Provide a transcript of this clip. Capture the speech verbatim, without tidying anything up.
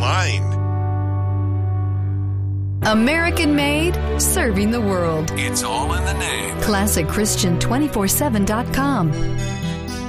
online. American made, serving the world. It's all in the name. classic christian two forty-seven dot com.